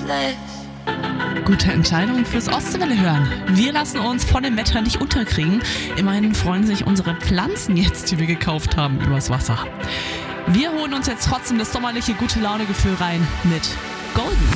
Gute Entscheidung fürs Ostseewelle hören. Wir lassen uns von dem Wetter nicht unterkriegen. Immerhin freuen sich unsere Pflanzen jetzt, die wir gekauft haben, übers Wasser. Wir holen uns jetzt trotzdem das sommerliche Gute-Laune-Gefühl rein mit Golden.